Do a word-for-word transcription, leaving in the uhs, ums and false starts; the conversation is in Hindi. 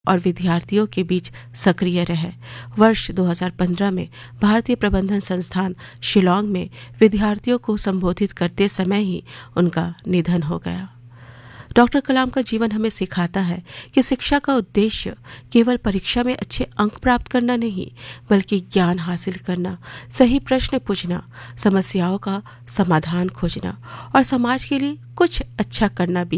और विद्यार्थियों के बीच सक्रिय रहे। वर्ष दो हज़ार पंद्रह में भारतीय प्रबंधन संस्थान शिलांग में विद्यार्थियों को संबोधित करते समय ही उनका निधन हो गया। डॉक्टर कलाम का जीवन हमें सिखाता है कि शिक्षा का उद्देश्य केवल परीक्षा में अच्छे अंक प्राप्त करना नहीं, बल्कि ज्ञान हासिल करना, सही प्रश्न पूछना, समस्याओं का समाधान खोजना और समाज के लिए कुछ अच्छा करना भी